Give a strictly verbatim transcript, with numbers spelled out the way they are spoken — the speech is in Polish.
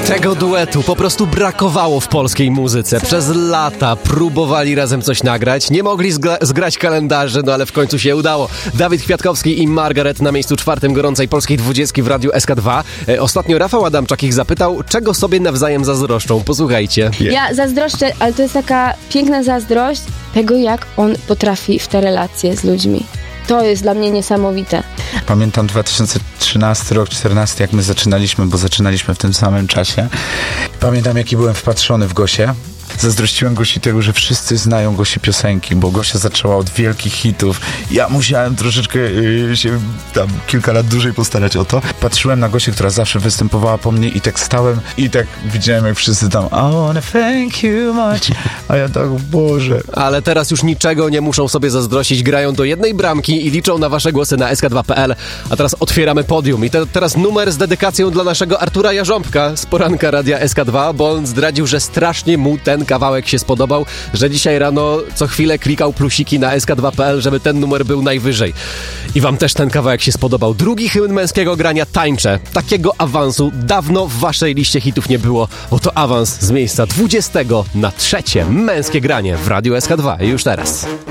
Tego duetu po prostu brakowało w polskiej muzyce. Przez lata próbowali razem coś nagrać, nie mogli zgra- zgrać kalendarzy, no ale w końcu się udało. Dawid Kwiatkowski i Margaret na miejscu czwartym gorącej polskiej dwudziestki w Radiu S K dwa. E, ostatnio Rafał Adamczak ich zapytał, czego sobie nawzajem zazdroszczą. Posłuchajcie. Ja zazdroszczę, ale to jest taka piękna zazdrość tego, jak on potrafi w te relacje z ludźmi. To jest dla mnie niesamowite. Pamiętam dwa tysiące trzynasty rok, czternasty, jak my zaczynaliśmy, bo zaczynaliśmy w tym samym czasie. Pamiętam, jaki byłem wpatrzony w Gosię. Zazdrościłem Gosi tego, że wszyscy znają Gosi piosenki, bo Gosia zaczęła od wielkich hitów. Ja musiałem troszeczkę yy, się tam kilka lat dłużej postarać o to. Patrzyłem na Gosię, która zawsze występowała po mnie i tak stałem i tak widziałem, jak wszyscy tam I wanna thank you much. A ja tak, Boże. Ale teraz już niczego nie muszą sobie zazdrościć. Grają do jednej bramki i liczą na wasze głosy na S K dwa kropka P L. A teraz otwieramy podium. I te, teraz numer z dedykacją dla naszego Artura Jarząbka z poranka Radia S K dwa, bo on zdradził, że strasznie mu ten kawałek się spodobał, że dzisiaj rano co chwilę klikał plusiki na S K dwa kropka P L, żeby ten numer był najwyżej. I wam też ten kawałek się spodobał. Drugi hymn męskiego grania Tańczę. Takiego awansu dawno w waszej liście hitów nie było. Oto awans z miejsca dwudziestego na trzecie męskie granie w Radiu S K dwa. Już teraz.